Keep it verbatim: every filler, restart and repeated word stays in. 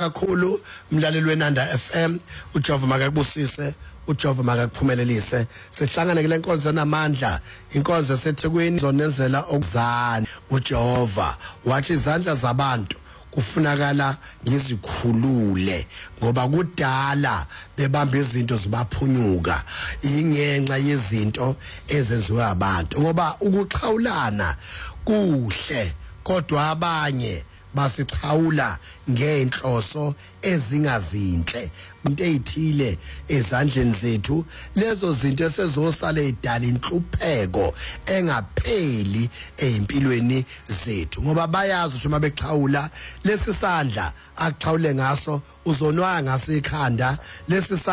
kakhulu mlaleli weNanda F M. uJehova makakubusise, uJehova makakuphumelelise. Sihlangane kule nkonzo namandla, inkonzo eseThekwini zonenzela okuzana. uJehova wathi izandla zabantu kufunakala ngizikhulule ngoba kudala bebamba izinto zibaphunyuka ingenxa yezinto ezenziwe abantu, ngoba ukuxhawulana kuhle kodwa abanye basixhawula ngenhloso ezingazinhle, into ezithile ezandleni zethu. Lezo zinto esezosala edala inhlupheko engapheli empilweni zethu, ngoba bayazi ukuthi uma bexhawula lesi sandla akuxhawule ngaso uzonwaya ngasekhanda lesi